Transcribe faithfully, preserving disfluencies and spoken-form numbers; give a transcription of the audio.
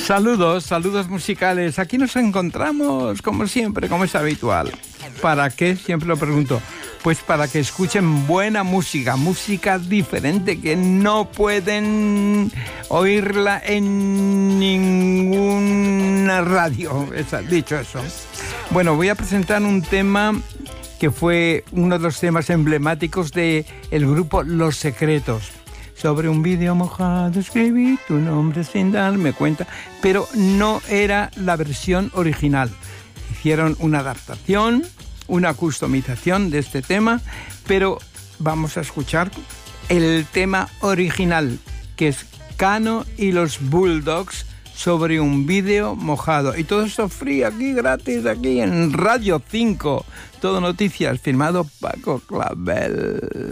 Saludos, saludos musicales. Aquí nos encontramos, como siempre, como es habitual. ¿Para qué? Siempre lo pregunto. Pues para que escuchen buena música, música diferente que no pueden oírla en ninguna radio. Dicho eso. Bueno, voy a presentar un tema que fue uno de los temas emblemáticos del grupo Los Secretos. Sobre un vídeo mojado escribí tu nombre sin darme cuenta, pero no era la versión original. Hicieron una adaptación, una customización de este tema, pero vamos a escuchar el tema original, que es Cano y los Bulldogs, sobre un vídeo mojado. Y todo esto free aquí, gratis, aquí en Radio cinco. Todo noticias, firmado Paco Clavel.